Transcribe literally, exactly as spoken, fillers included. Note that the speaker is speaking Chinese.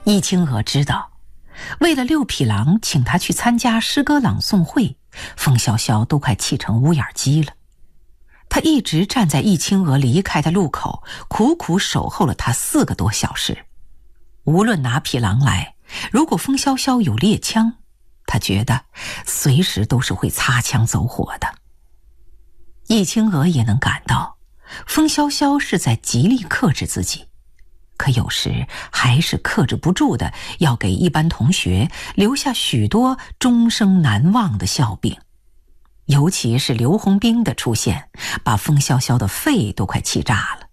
易清娥知道，为了六匹狼请他去参加诗歌朗诵会，风萧萧都快气成乌眼鸡了。他一直站在易清娥离开的路口，苦苦守候了他四个多小时。无论哪匹狼来，如果风萧萧有猎枪，他觉得随时都是会擦枪走火的。易清娥也能感到，风萧萧是在极力克制自己，可有时还是克制不住的，要给一班同学留下许多终生难忘的笑柄。尤其是刘洪兵的出现，把风萧萧的肺都快气炸了。